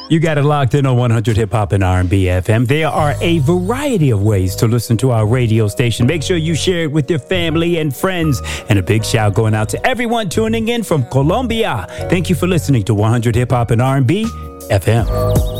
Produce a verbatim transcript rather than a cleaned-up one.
You got it locked in on one hundred Hip Hop and R and B F M. There are a variety of ways to listen to our radio station. Make sure you share it with your family and friends. And a big shout going out to everyone tuning in from Colombia. Thank you for listening to one hundred Hip Hop and R and B F M.